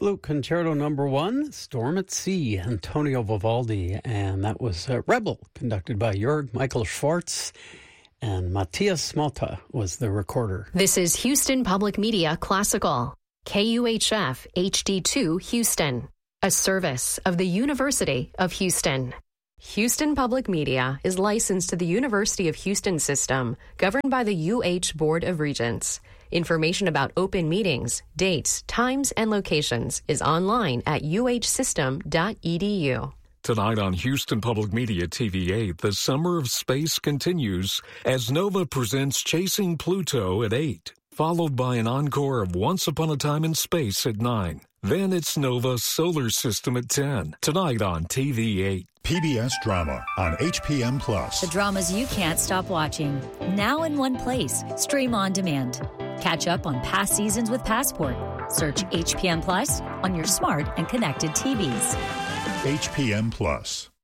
Flute Concerto Number 1, Storm at Sea, Antonio Vivaldi, and that was Rebel, conducted by Jörg Michael Schwartz, and Matthias Malta was the recorder. This is Houston Public Media Classical, KUHF HD2 Houston, a service of the University of Houston. Houston Public Media is licensed to the University of Houston system, governed by the UH Board of Regents. Information about open meetings, dates, times, and locations is online at uhsystem.edu. Tonight on Houston Public Media TV8, the Summer of Space continues as NOVA presents Chasing Pluto at 8, followed by an encore of Once Upon a Time in Space at 9. Then it's NOVA Solar System at 10, tonight on TV8. PBS Drama on HPM Plus. The dramas you can't stop watching. Now in one place. Stream on demand. Catch up on past seasons with Passport. Search HPM Plus on your smart and connected TVs. HPM Plus.